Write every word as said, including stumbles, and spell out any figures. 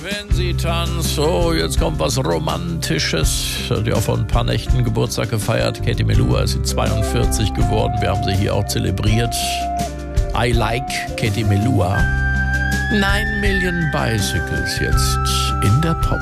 Wenn sie tanzt, oh, jetzt kommt was Romantisches. Hat ja auch vor ein paar Nächten Geburtstag gefeiert. Katie Melua ist sie zweiundvierzig geworden. Wir haben sie hier auch zelebriert. I like Katie Melua. Nine Million Bicycles jetzt in der Pop.